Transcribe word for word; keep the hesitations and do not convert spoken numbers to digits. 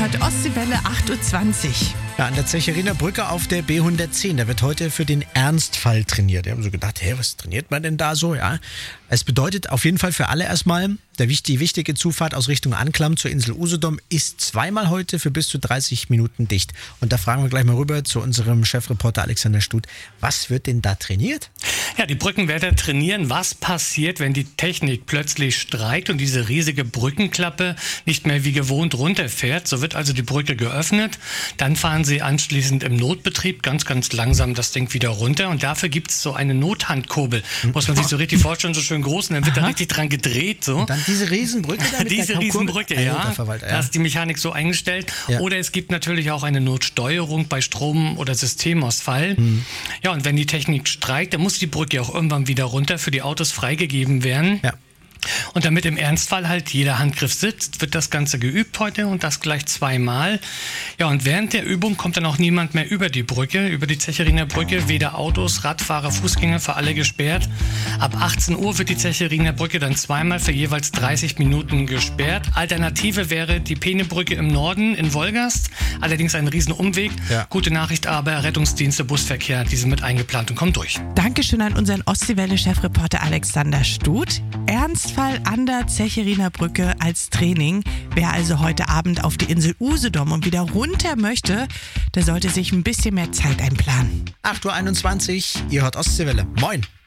hört Ostseewelle acht Uhr zwanzig. Ja, an der Zecherinner Brücke auf der B hundertzehn. Da wird heute für den Ernstfall trainiert. Wir haben so gedacht, hey, was trainiert man denn da so? Ja, es bedeutet auf jeden Fall für alle erstmal, der, die wichtige Zufahrt aus Richtung Anklam zur Insel Usedom ist zweimal heute für bis zu dreißig Minuten dicht. Und da fragen wir gleich mal rüber zu unserem Chefreporter Alexander Stut. Was wird denn da trainiert? Ja, die Brückenwärter trainieren, was passiert, wenn die Technik plötzlich streikt und diese riesige Brückenklappe nicht mehr wie gewohnt runterfährt. So wird also die Brücke geöffnet. Dann fahren sie anschließend im Notbetrieb ganz, ganz langsam das Ding wieder runter. Und dafür gibt es so eine Nothandkurbel. Muss man sich so richtig vorstellen, so schön groß. Und dann wird Aha. da richtig dran gedreht. So. Und dann diese Riesenbrücke da mit Diese der Riesenbrücke, ja. ja. Da ist die Mechanik so eingestellt. Ja. Oder es gibt natürlich auch eine Notsteuerung bei Strom- oder Systemausfall. Mhm. Ja, und wenn die Technik streikt, dann muss die Brücke auch irgendwann wieder runter für die Autos freigegeben werden. Ja. Und damit im Ernstfall halt jeder Handgriff sitzt, wird das Ganze geübt heute und das gleich zweimal. Ja, und während der Übung kommt dann auch niemand mehr über die Brücke, über die Zecherinner Brücke. Weder Autos, Radfahrer, Fußgänger, für alle gesperrt. Ab achtzehn Uhr wird die Zecherinner Brücke dann zweimal für jeweils dreißig Minuten gesperrt. Alternative wäre die Peenebrücke im Norden in Wolgast. Allerdings ein Riesenumweg. Ja. Gute Nachricht aber, Rettungsdienste, Busverkehr, die sind mit eingeplant und kommen durch. Dankeschön an unseren Ostseewelle-Chefreporter Alexander Stut. Ernstfall an der Zecherinner Brücke als Training. Wer also heute Abend auf die Insel Usedom und wieder runter möchte, der sollte sich ein bisschen mehr Zeit einplanen. acht Uhr einundzwanzig, ihr hört Ostseewelle. Moin!